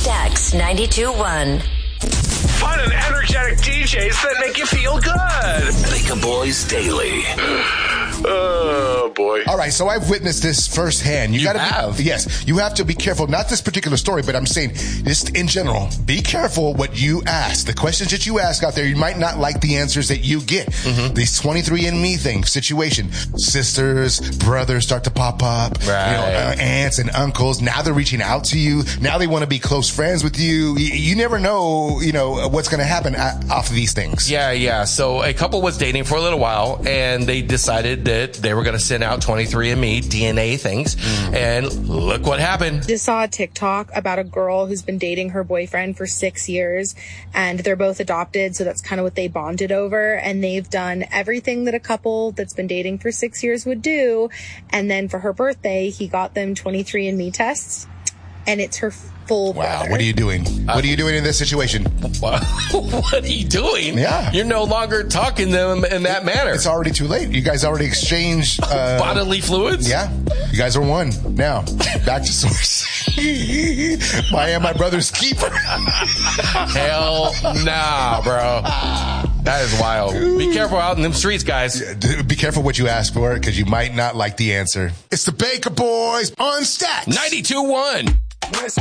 Stacks 92.1. Fun and energetic DJs that make you feel good. Baker Boys Daily. Oh, boy. All right, so I've witnessed this firsthand. You have? Yes, you have to be careful. Not this particular story, but I'm saying just in general. Be careful what you ask. The questions that you ask out there, you might not like the answers that you get. Mm-hmm. This 23andMe thing, situation. Sisters, brothers start to pop up. Right. Aunts and uncles. Now they're reaching out to you. Now they want to be close friends with you. You never know, what's going to happen off of these things. Yeah. So a couple was dating for a little while, and they decided that they were going to send out 23andMe DNA things. And look what happened. Just saw a TikTok about a girl who's been dating her boyfriend for 6 years, and they're both adopted, so that's kind of what they bonded over. And they've done everything that a couple that's been dating for 6 years would do. And then for her birthday, he got them 23andMe tests, and it's her full Wow, brother. what are you doing? What are you doing in this situation? What are you doing? Yeah. You're no longer talking to them in that manner. It's already too late. You guys already exchanged bodily fluids? Yeah. You guys are one. Now, back to source. I am my brother's keeper. Hell nah, bro. That is wild. Be careful out in them streets, guys. Be careful what you ask for, because you might not like the answer. It's the Baker Boys on Stacks 92.1.